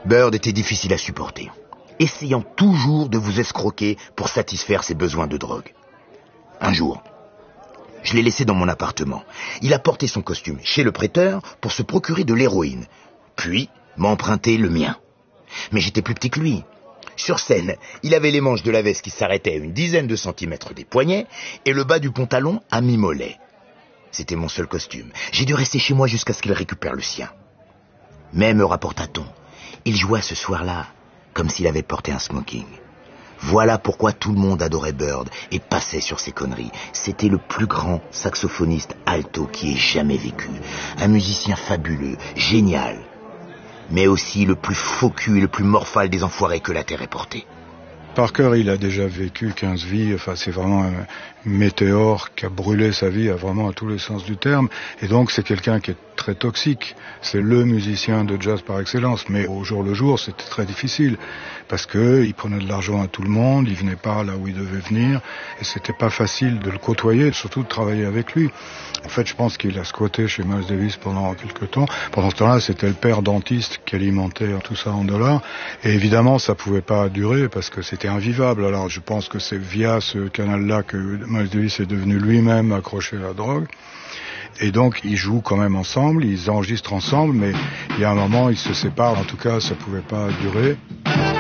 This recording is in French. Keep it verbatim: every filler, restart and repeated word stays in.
Bird était difficile à supporter, essayant toujours de vous escroquer pour satisfaire ses besoins de drogue. Un jour, je l'ai laissé dans mon appartement. Il a porté son costume chez le prêteur pour se procurer de l'héroïne, puis m'a emprunté le mien. Mais j'étais plus petit que lui. Sur scène, il avait les manches de la veste qui s'arrêtaient à une dizaine de centimètres des poignets et le bas du pantalon à mi-mollet. C'était mon seul costume. J'ai dû rester chez moi jusqu'à ce qu'il récupère le sien. Mais, me rapporta-t-on, il jouait ce soir-là comme s'il avait porté un smoking. Voilà pourquoi tout le monde adorait Bird et passait sur ses conneries. C'était le plus grand saxophoniste alto qui ait jamais vécu. Un musicien fabuleux, génial, mais aussi le plus faux cul et le plus morphal des enfoirés que la terre ait porté. Parker, il a déjà vécu quinze vies, enfin c'est vraiment un météore qui a brûlé sa vie, à vraiment à tous les sens du terme, et donc c'est quelqu'un qui est très toxique. C'est le musicien de jazz par excellence, mais au jour le jour, c'était très difficile, parce que il prenait de l'argent à tout le monde, il venait pas là où il devait venir, et c'était pas facile de le côtoyer, surtout de travailler avec lui. En fait, je pense qu'il a squatté chez Miles Davis pendant quelques temps. Pendant ce temps-là, c'était le père dentiste qui alimentait tout ça en dollars, et évidemment, ça pouvait pas durer, parce que c'était invivable. Alors, je pense que c'est via ce canal-là que Miles Davis est devenu lui-même accroché à la drogue. Et donc, ils jouent quand même ensemble, ils enregistrent ensemble, mais il y a un moment, ils se séparent. En tout cas, ça pouvait pas durer.